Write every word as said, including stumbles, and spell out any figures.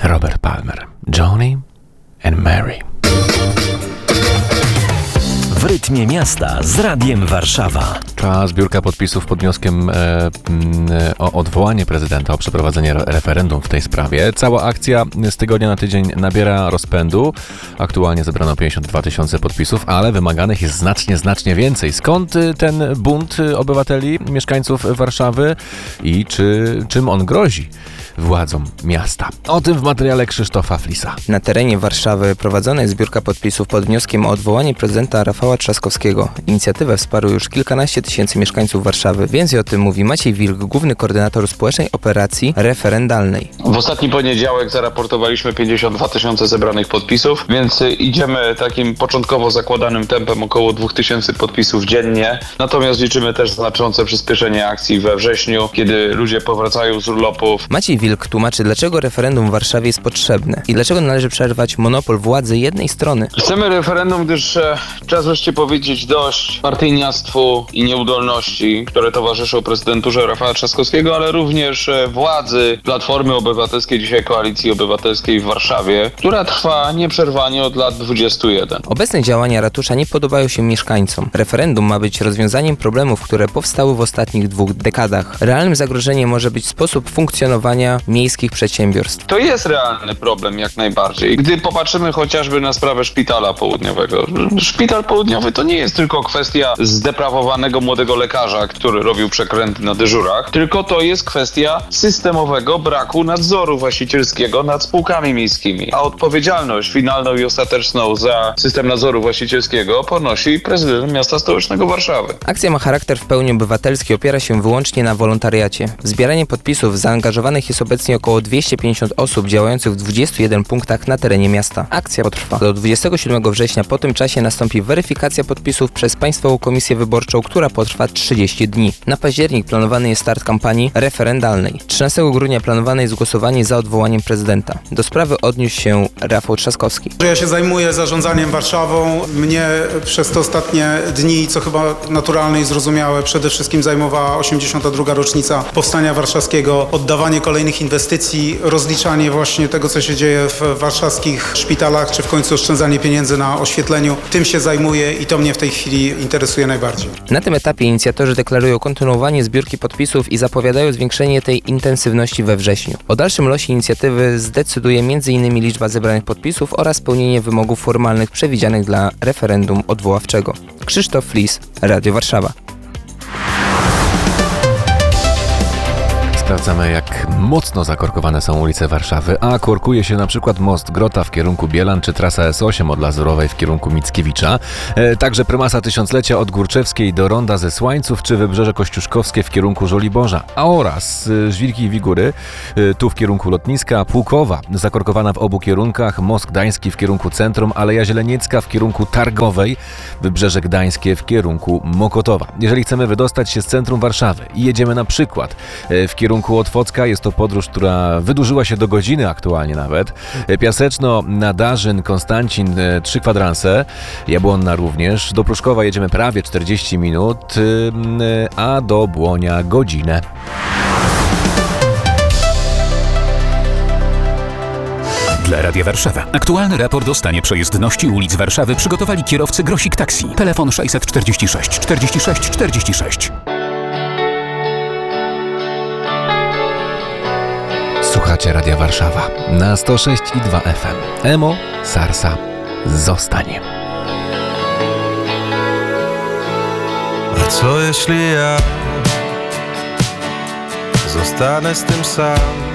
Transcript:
Robert Palmer, Johnny and Mary. W rytmie miasta z Radiem Warszawa. Trwa zbiórka podpisów pod wnioskiem e, e, o odwołanie prezydenta, o przeprowadzenie referendum w tej sprawie. Cała akcja z tygodnia na tydzień nabiera rozpędu. Aktualnie zebrano pięćdziesiąt dwa tysiące podpisów, ale wymaganych jest znacznie, znacznie więcej. Skąd ten bunt obywateli, mieszkańców Warszawy i czy, czym on grozi władzom miasta? O tym w materiale Krzysztofa Flisa. Na terenie Warszawy prowadzona jest zbiórka podpisów pod wnioskiem o odwołanie prezydenta Rafała Trzaskowskiego. Inicjatywę wsparło już kilkanaście tysięcy mieszkańców Warszawy. Więcej o tym mówi Maciej Wilk, główny koordynator społecznej operacji referendalnej. W ostatni poniedziałek zaraportowaliśmy pięćdziesiąt dwa tysiące zebranych podpisów, więc idziemy takim początkowo zakładanym tempem około dwa tysiące podpisów dziennie. Natomiast liczymy też znaczące przyspieszenie akcji we wrześniu, kiedy ludzie powracają z urlopów. Maciej Wilk tłumaczy, dlaczego referendum w Warszawie jest potrzebne i dlaczego należy przerwać monopol władzy jednej strony. Chcemy referendum, gdyż e, czas wreszcie powiedzieć dość partyjniactwu i nieudolności, które towarzyszą prezydenturze Rafała Trzaskowskiego, ale również e, władzy Platformy Obywatelskiej, dzisiaj Koalicji Obywatelskiej w Warszawie, która trwa nieprzerwanie od lat dwudziestu jeden. Obecne działania ratusza nie podobają się mieszkańcom. Referendum ma być rozwiązaniem problemów, które powstały w ostatnich dwóch dekadach. Realnym zagrożeniem może być sposób funkcjonowania miejskich przedsiębiorstw. To jest realny problem jak najbardziej. Gdy popatrzymy chociażby na sprawę Szpitala Południowego. Szpital Południowy to nie jest tylko kwestia zdeprawowanego młodego lekarza, który robił przekręty na dyżurach, tylko to jest kwestia systemowego braku nadzoru właścicielskiego nad spółkami miejskimi. A odpowiedzialność finalną i ostateczną za system nadzoru właścicielskiego ponosi prezydent miasta stołecznego Warszawy. Akcja ma charakter w pełni obywatelski, opiera się wyłącznie na wolontariacie. W zbieranie podpisów zaangażowanych jest obecnie około dwieście pięćdziesiąt osób działających w dwudziestu jeden punktach na terenie miasta. Akcja potrwa do dwudziestego siódmego września. Po tym czasie nastąpi weryfikacja podpisów przez Państwową Komisję Wyborczą, która potrwa trzydzieści dni. Na październik planowany jest start kampanii referendalnej. trzynastego grudnia planowane jest głosowanie za odwołaniem prezydenta. Do sprawy odniósł się Rafał Trzaskowski. Ja się zajmuję zarządzaniem Warszawą. Mnie przez te ostatnie dni, co chyba naturalne i zrozumiałe, przede wszystkim zajmowała osiemdziesiąta druga rocznica Powstania Warszawskiego, oddawanie kolejnych inwestycji, rozliczanie właśnie tego, co się dzieje w warszawskich szpitalach, czy w końcu oszczędzanie pieniędzy na oświetleniu. Tym się zajmuję i to mnie w tej chwili interesuje najbardziej. Na tym etapie inicjatorzy deklarują kontynuowanie zbiórki podpisów i zapowiadają zwiększenie tej intensywności we wrześniu. O dalszym losie inicjatywy zdecyduje między innymi liczba zebranych podpisów oraz spełnienie wymogów formalnych przewidzianych dla referendum odwoławczego. Krzysztof Flis, Radio Warszawa. Sprawdzamy, jak mocno zakorkowane są ulice Warszawy, a korkuje się na przykład most Grota w kierunku Bielan, czy trasa S osiem od Lazurowej w kierunku Mickiewicza. E, także prymasa Tysiąclecia od Górczewskiej do Ronda ze Słańców, czy Wybrzeże Kościuszkowskie w kierunku Żoliborza, a oraz e, Żwirki i Wigury, e, tu w kierunku lotniska, Pułkowa zakorkowana w obu kierunkach, most Gdański w kierunku centrum, Aleja Zieleniecka w kierunku Targowej, Wybrzeże Gdańskie w kierunku Mokotowa. Jeżeli chcemy wydostać się z centrum Warszawy i jedziemy na przykład e, w kierunku Otwocka, jest to podróż, która wydłużyła się do godziny aktualnie nawet. Piaseczno, Nadarzyn, Konstancin, trzy kwadranse, Jabłonna również. Do Pruszkowa jedziemy prawie czterdzieści minut, a do Błonia godzinę. Dla Radia Warszawa. Aktualny raport o stanie przejezdności ulic Warszawy przygotowali kierowcy Grosik Taxi. Telefon sześćset czterdzieści sześć czterdzieści sześć czterdzieści sześć. Słuchacie Radia Warszawa na sto sześć i dwa F M. Emo, Sarsa, zostanie. A co jeśli ja zostanę z tym sam?